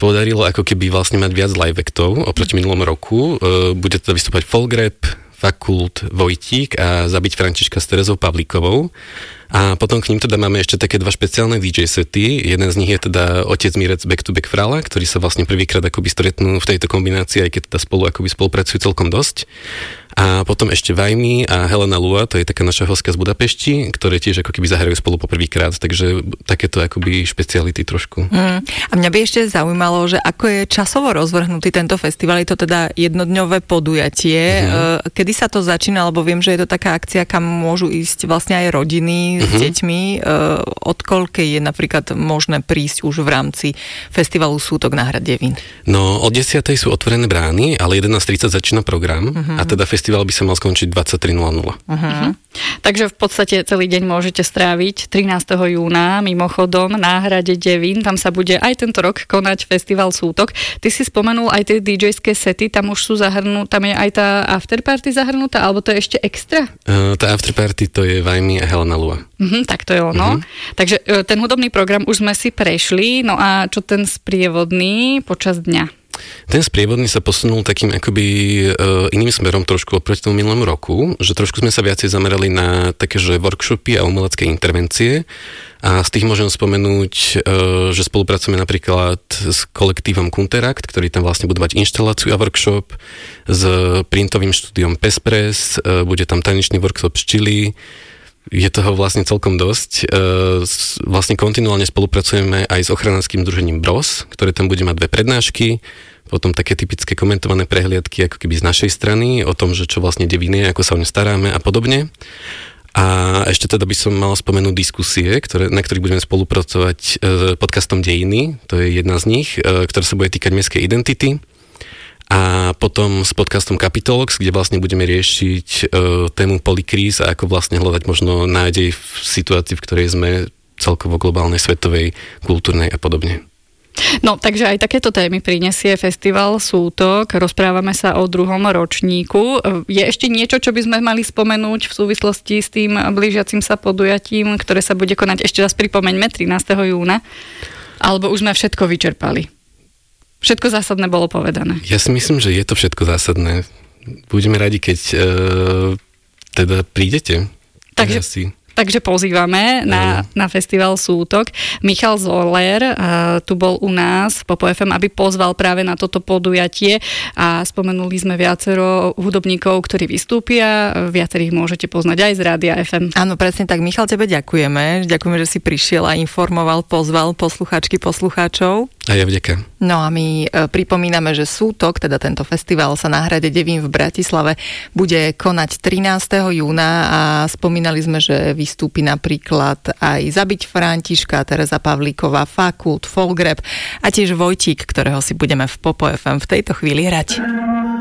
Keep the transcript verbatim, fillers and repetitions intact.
podarilo ako keby vlastne mať viac live actov oproti minulom roku. Bude teda vystúpať Folgrab, Fakult, Vojtík a Zabiť Františka s Terezou Pavlíkovou. A potom k ním teda máme ešte také dva špeciálne dý džej sety. Jeden z nich je teda Otec Mirec Back to Back Frala, ktorí sa vlastne prvýkrát akoby stretnú v tejto kombinácii, aj keď teda spolu akoby spolupracujú celkom dosť. A potom ešte Vajmi a Helena Lua, to je taká naša hostka z Budapešti, ktoré tiež ako keby zahrajú spolu po prvýkrát, takže takéto akoby špeciality trošku. Mm. A mňa by ešte zaujímalo, že ako je časovo rozvrhnutý tento festival, je to teda jednodňové podujatie. Mm. Kedy sa to začína, lebo viem, že je to taká akcia, kam môžu ísť vlastne aj rodiny s mm-hmm. deťmi. Od koľkej je napríklad možné prísť už v rámci festivalu Sútok na hrad Devín? No, od desiatej sú otvorené brány, ale jedenásť tridsať začína program mm-hmm. a teda festival by sa mal skončiť dvadsaťtri nula nula. Uh-huh. Takže v podstate celý deň môžete stráviť trinásteho júna mimochodom na hrade Devín. Tam sa bude aj tento rok konať festival Sútok. Ty si spomenul aj tie dý džejské sety, tam už sú zahrnuté, tam je aj tá afterparty zahrnutá, alebo to je ešte extra? Uh, tá afterparty to je Vajmi a Helena Lua. Uh-huh, tak to je ono. Uh-huh. Takže uh, ten hudobný program už sme si prešli, no a čo ten sprievodný počas dňa? Ten sprievodný sa posunul takým akoby uh, iným smerom trošku oproti tomu minulému roku, že trošku sme sa viacej zamerali na také, že workshopy a umelecké intervencie a z tých môžem spomenúť, uh, že spolupracujeme napríklad s kolektívom Kunteract, ktorý tam vlastne budú mať inštaláciu a workshop, s printovým štúdiom Pespres, uh, bude tam tanečný workshop Štily. Je toho vlastne celkom dosť. Vlastne kontinuálne spolupracujeme aj s ochranárskym združením Bros, ktoré tam bude mať dve prednášky, potom také typické komentované prehliadky ako keby z našej strany o tom, že čo vlastne Devín je, ako sa o ňu staráme a podobne. A ešte teda by som mal spomenúť diskusie, ktoré, na ktorých budeme spolupracovať podcastom Dejiny, to je jedna z nich, ktorá sa bude týkať mestskej identity. A potom s podcastom Capitolox, kde vlastne budeme riešiť e, tému polykríz a ako vlastne hľadať možno nádej v situácii, v ktorej sme celkovo globálnej, svetovej, kultúrnej a podobne. No, takže aj takéto témy prinesie festival Sútok. Rozprávame sa o druhom ročníku. Je ešte niečo, čo by sme mali spomenúť v súvislosti s tým blížiacim sa podujatím, ktoré sa bude konať, ešte raz pripomeňme, trinásteho júna? Alebo už sme všetko vyčerpali? Všetko zásadné bolo povedané. Ja si myslím, že je to všetko zásadné. Budeme radi, keď uh, teda prídete. Takže, asi. takže pozývame na, na festival Sútok. Michal Zoller uh, tu bol u nás v Popo ef em, aby pozval práve na toto podujatie a spomenuli sme viacero hudobníkov, ktorí vystúpia. Viacerých môžete poznať aj z Rádia ef em. Áno, presne tak. Michal, tebe ďakujeme. Ďakujeme, že si prišiel a informoval, pozval poslucháčky, poslucháčov. A ja vďaka. No a my e, pripomíname, že Sútok, teda tento festival sa na hrade Devín v Bratislave bude konať trinásteho júna a spomínali sme, že vystúpi napríklad aj Zabiť Františka, Tereza Pavlíková, Fakult, Folgrab a tiež Vojtík, ktorého si budeme v Popo ef em v tejto chvíli hrať.